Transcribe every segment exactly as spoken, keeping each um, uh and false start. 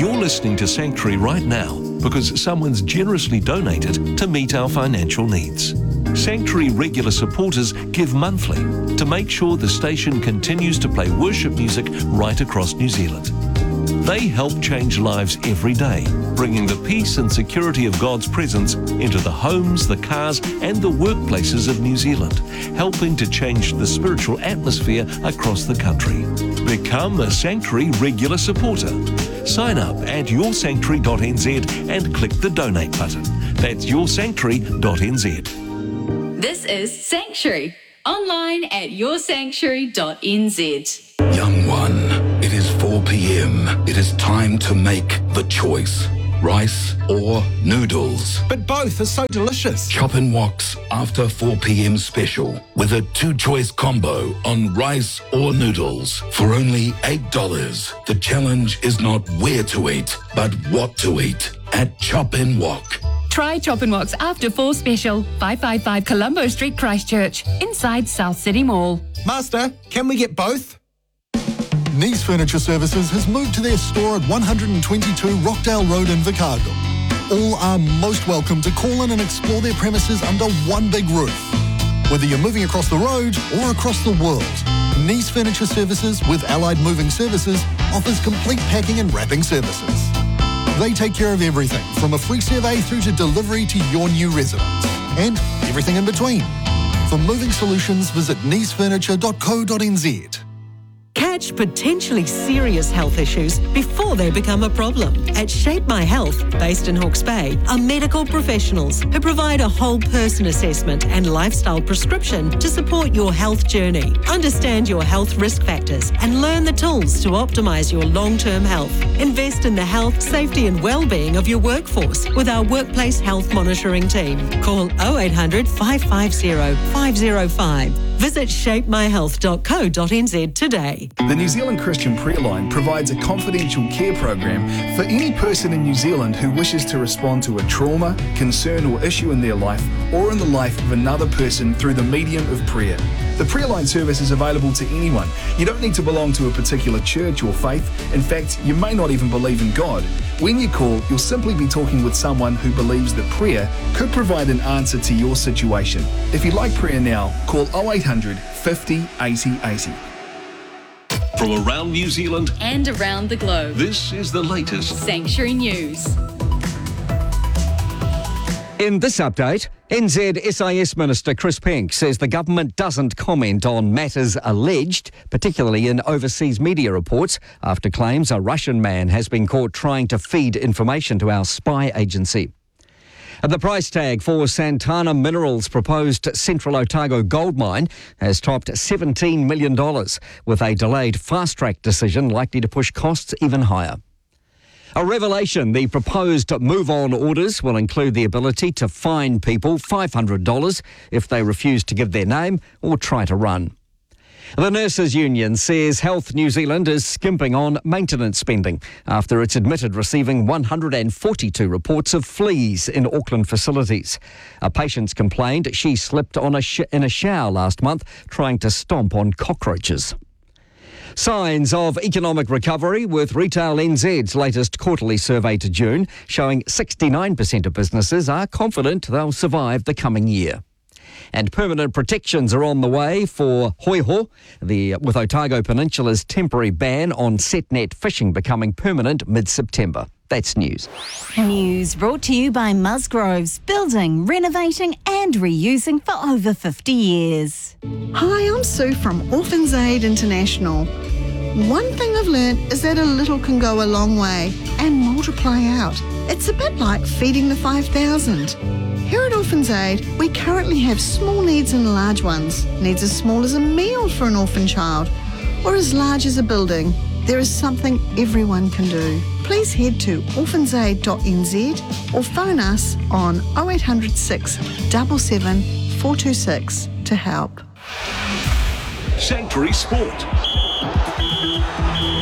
You're listening to Sanctuary right now because someone's generously donated to meet our financial needs. Sanctuary regular supporters give monthly to make sure the station continues to play worship music right across New Zealand. They help change lives every day, bringing the peace and security of God's presence into the homes, the cars and the workplaces of New Zealand, helping to change the spiritual atmosphere across the country. Become a Sanctuary regular supporter. Sign up at your sanctuary dot n z and click the donate button. That's your sanctuary dot n z. This is Sanctuary, online at your sanctuary dot n z. Young one, it is four p.m. It is time to make the choice. Rice or noodles? But both are so delicious. Chop and Wok's after four p.m. special with a two-choice combo on rice or noodles for only eight dollars. The challenge is not where to eat, but what to eat at Chop and Wok. Try Chop and Wok's After Four Special, five fifty-five Colombo Street, Christchurch, inside South City Mall. Master, can we get both? Nice Furniture Services has moved to their store at one twenty-two Rockdale Road in Vicargo. All are most welcome to call in and explore their premises under one big roof. Whether you're moving across the road or across the world, Nice Furniture Services with Allied Moving Services offers complete packing and wrapping services. They take care of everything from a free survey through to delivery to your new residence and everything in between. For moving solutions, visit nice furniture dot co dot n z. Catch potentially serious health issues before they become a problem. At Shape My Health, based in Hawke's Bay, are medical professionals who provide a whole person assessment and lifestyle prescription to support your health journey. Understand your health risk factors and learn the tools to optimise your long-term health. Invest in the health, safety and well-being of your workforce with our workplace health monitoring team. Call oh eight hundred, five five zero, five zero five. Visit shape my health dot co dot n z today. The New Zealand Christian Prayer Line provides a confidential care program for any person in New Zealand who wishes to respond to a trauma, concern or issue in their life or in the life of another person through the medium of prayer. The Prayer Line service is available to anyone. You don't need to belong to a particular church or faith. In fact, you may not even believe in God. When you call, you'll simply be talking with someone who believes that prayer could provide an answer to your situation. If you'd like prayer now, call oh eight hundred, fifty, eighty, eighty. From around New Zealand And around the globe. This is the latest Sanctuary News. In this update, N Z S I S Minister Chris Pink says the government doesn't comment on matters alleged, particularly in overseas media reports, after claims a Russian man has been caught trying to feed information to our spy agency. The price tag for Santana Minerals' proposed Central Otago gold mine has topped seventeen million dollars, with a delayed fast-track decision likely to push costs even higher. A revelation, the proposed move-on orders will include the ability to fine people five hundred dollars if they refuse to give their name or try to run. The Nurses Union says Health New Zealand is skimping on maintenance spending after it's admitted receiving one hundred forty-two reports of fleas in Auckland facilities. A patient's complained she slipped on a sh- in a shower last month trying to stomp on cockroaches. Signs of economic recovery, with Retail N Z's latest quarterly survey to June showing sixty-nine percent of businesses are confident they'll survive the coming year. And permanent protections are on the way for hoiho, the, with Otago Peninsula's temporary ban on set net fishing becoming permanent mid-September. That's news. News brought to you by Musgroves, building, renovating and reusing for over fifty years. Hi, I'm Sue from Orphans Aid International. One thing I've learned is that a little can go a long way and multiply out. It's a bit like feeding the five thousand. Here at Orphans Aid, we currently have small needs and large ones. Needs as small as a meal for an orphan child, or as large as a building. There is something everyone can do. Please head to orphans aid dot n z or phone us on oh eight hundred, six seven seven, four two six to help. Sanctuary Sport.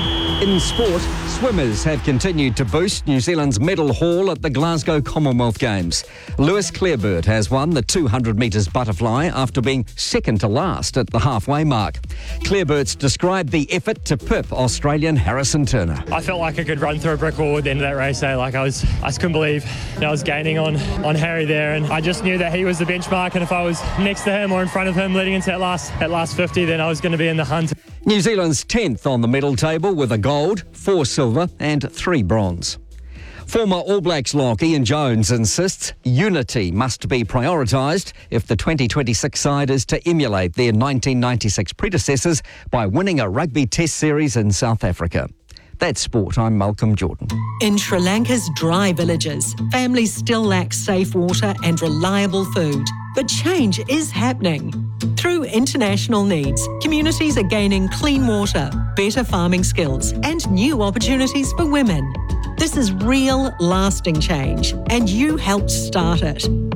In sport, swimmers have continued to boost New Zealand's medal haul at the Glasgow Commonwealth Games. Lewis Clareburt has won the two hundred metres butterfly after being second to last at the halfway mark. Clareburt's described the effort to pip Australian Harrison Turner. I felt like I could run through a brick wall at the end of that race. Eh? Like I was, I just couldn't believe that I was gaining on, on Harry there, and I just knew that he was the benchmark, and if I was next to him or in front of him leading into that last, that last fifty, then I was going to be in the hunt. New Zealand's tenth on the medal table with a gold, four silver and three bronze. Former All Blacks lock Ian Jones insists unity must be prioritised if the twenty twenty-six side is to emulate their nineteen ninety-six predecessors by winning a rugby test series in South Africa. That's sport. I'm Malcolm Jordan. In Sri Lanka's dry villages, families still lack safe water and reliable food. But change is happening. Through international needs, communities are gaining clean water, better farming skills, and new opportunities for women. This is real, lasting change, and you helped start it.